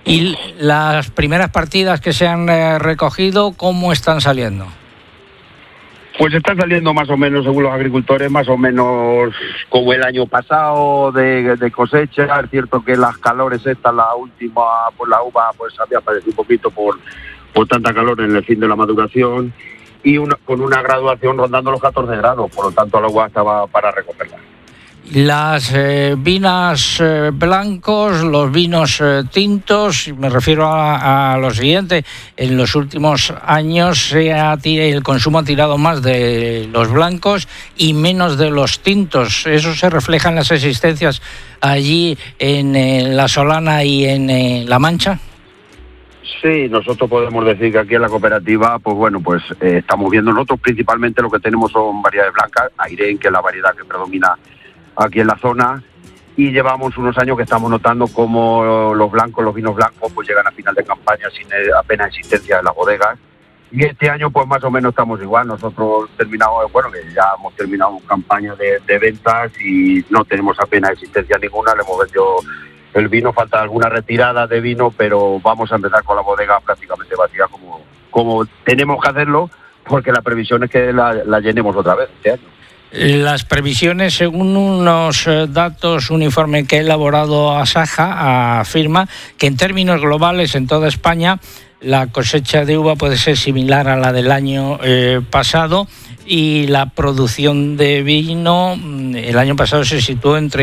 ¿Y las primeras partidas que se han recogido, cómo están saliendo? Pues están saliendo más o menos, según los agricultores, más o menos como el año pasado de cosecha. Es cierto que las calores estas, la última, pues la uva pues había padecido un poquito por tanta calor en el fin de la maduración y con una graduación rondando los 14 grados, por lo tanto la uva estaba para recogerla. Las vinas blancos, los vinos tintos, me refiero a lo siguiente, en los últimos años el consumo ha tirado más de los blancos y menos de los tintos. ¿Eso se refleja en las existencias allí en La Solana y en La Mancha? Sí, nosotros podemos decir que aquí en la cooperativa, pues bueno, pues estamos viendo, nosotros principalmente lo que tenemos son variedades blancas, Airén, que es la variedad que predomina aquí en la zona, y llevamos unos años que estamos notando cómo los vinos blancos pues llegan a final de campaña sin apenas existencia de las bodegas, y este año pues más o menos estamos igual. Nosotros terminamos, bueno, que ya hemos terminado campaña de ventas y no tenemos apenas existencia ninguna, le hemos vendido el vino, falta alguna retirada de vino, pero vamos a empezar con la bodega prácticamente vacía como tenemos que hacerlo, porque la previsión es que la llenemos otra vez este año. Las previsiones, según unos datos, un informe que ha elaborado Asaja, afirma que en términos globales en toda España la cosecha de uva puede ser similar a la del año pasado, y la producción de vino el año pasado se situó en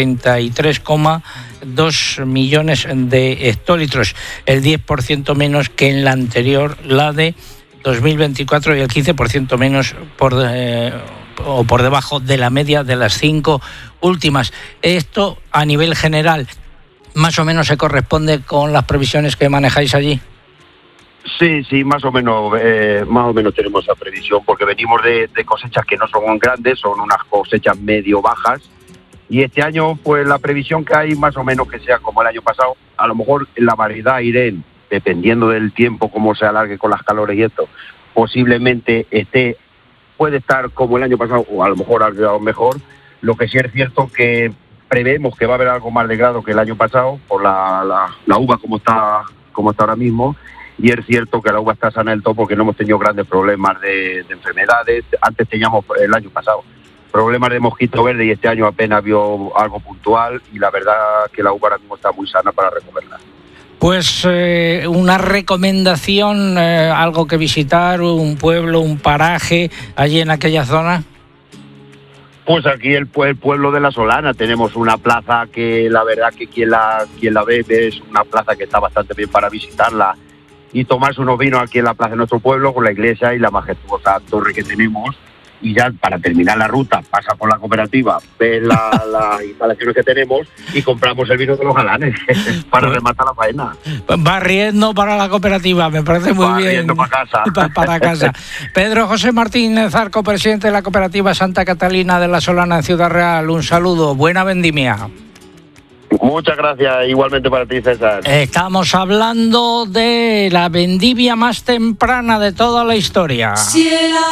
33,2 millones de hectolitros, el 10% menos que en la anterior, la de 2024, y el 15% menos por debajo de la media de las 5 últimas. Esto a nivel general más o menos se corresponde con las previsiones que manejáis allí. Sí, más o menos tenemos esa previsión, porque venimos de cosechas que no son grandes, son unas cosechas medio bajas, y este año pues la previsión que hay más o menos que sea como el año pasado. A lo mejor la variedad Airén, dependiendo del tiempo, cómo se alargue con las calores y esto, posiblemente puede estar como el año pasado o a lo mejor algo mejor. Lo que sí es cierto que prevemos que va a haber algo más de grado que el año pasado por la uva como está ahora mismo, y es cierto que la uva está sana del todo porque no hemos tenido grandes problemas de enfermedades. Antes teníamos el año pasado problemas de mosquito verde y este año apenas vio algo puntual, y la verdad que la uva ahora mismo está muy sana para recogerla. Pues una recomendación, algo que visitar, un pueblo, un paraje allí en aquella zona. Pues aquí el pueblo de La Solana tenemos una plaza que la verdad que quien la ve es una plaza que está bastante bien para visitarla y tomarse unos vinos aquí en la plaza de nuestro pueblo, con la iglesia y la majestuosa torre que tenemos. Y ya para terminar la ruta pasa por la cooperativa, ves las instalaciones que tenemos y compramos el vino de los Galanes para rematar la faena. Barriendo para la cooperativa, me parece muy bien. Barriendo para casa. Para casa. Pedro José Martínez Zarco, presidente de la cooperativa Santa Catalina de La Solana en Ciudad Real, un saludo, buena vendimia. Muchas gracias, igualmente para ti, César. Estamos hablando de la vendimia más temprana de toda la historia.